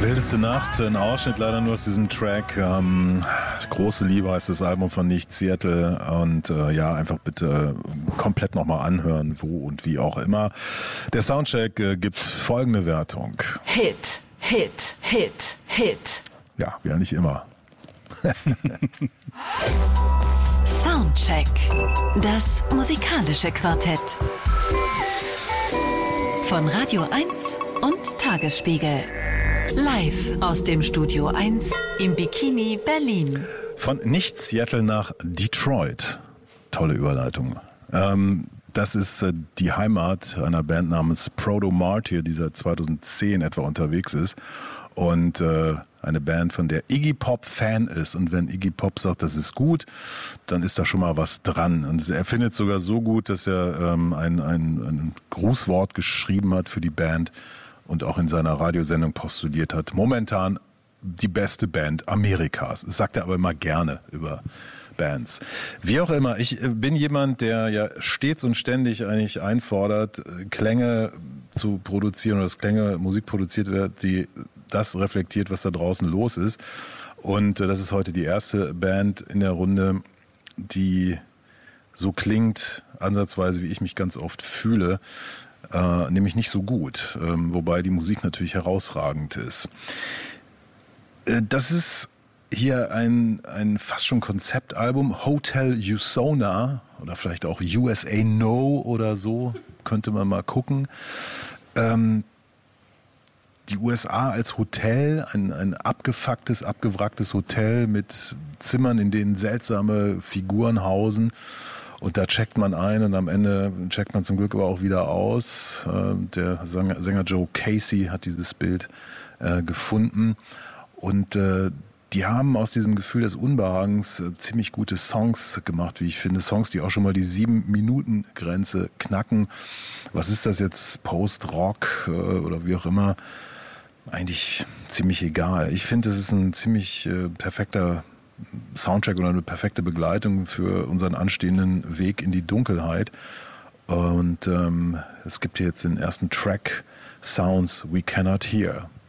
Wildeste Nacht, ein Ausschnitt leider nur aus diesem Track. Große Liebe heißt das Album von Nicht Seattle. Und ja, einfach bitte komplett nochmal anhören, wo und wie auch immer. Der Soundcheck gibt folgende Wertung. Hit, Hit, Hit, Hit. Ja, wie eigentlich immer. Soundcheck. Das musikalische Quartett. Von Radio 1 und Tagesspiegel. Live aus dem Studio 1 im Bikini Berlin. Von Nicht Seattle nach Detroit. Tolle Überleitung. Das ist die Heimat einer Band namens Proto Martyr, die seit 2010 etwa unterwegs ist. Und eine Band, von der Iggy Pop Fan ist. Und wenn Iggy Pop sagt, das ist gut, dann ist da schon mal was dran. Und er findet sogar so gut, dass er ein Grußwort geschrieben hat für die Band und auch in seiner Radiosendung postuliert hat. Momentan die beste Band Amerikas. Das sagt er aber immer gerne über Bands. Wie auch immer, ich bin jemand, der ja stets und ständig eigentlich einfordert, Klänge zu produzieren oder dass Klänge, Musik produziert wird, die das reflektiert, was da draußen los ist. Und das ist heute die erste Band in der Runde, die so klingt, ansatzweise, wie ich mich ganz oft fühle, nämlich nicht so gut, wobei die Musik natürlich herausragend ist. Das ist hier ein fast schon Konzeptalbum, Hotel Usona oder vielleicht auch USA No oder so, könnte man mal gucken. Die USA als Hotel, ein abgefucktes, abgewracktes Hotel mit Zimmern, in denen seltsame Figuren hausen. Und da checkt man ein und am Ende checkt man zum Glück aber auch wieder aus. Der Sänger Joe Casey hat dieses Bild gefunden. Und die haben aus diesem Gefühl des Unbehagens ziemlich gute Songs gemacht, wie ich finde. Songs, die auch schon mal die 7-Minuten-Grenze knacken. Was ist das jetzt? Post-Rock oder wie auch immer? Eigentlich ziemlich egal. Ich finde, es ist ein ziemlich perfekter Soundtrack oder eine perfekte Begleitung für unseren anstehenden Weg in die Dunkelheit. Und es gibt hier jetzt den ersten Track, Sounds We Cannot Hear.